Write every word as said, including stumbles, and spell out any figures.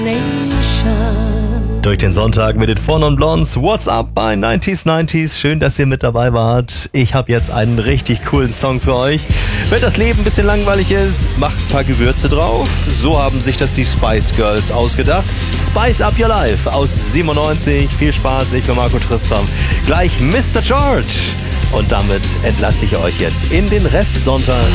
Durch den Sonntag mit den Four Non Blondes. What's up bei neunziger neunzig? Schön, dass ihr mit dabei wart. Ich habe jetzt einen richtig coolen Song für euch. Wenn das Leben ein bisschen langweilig ist, macht ein paar Gewürze drauf. So haben sich das die Spice Girls ausgedacht. Spice Up Your Life aus siebenundneunzig. Viel Spaß, ich bin Marco Tristram. Gleich Mister George. Und damit entlasse ich euch jetzt in den Restsonntag.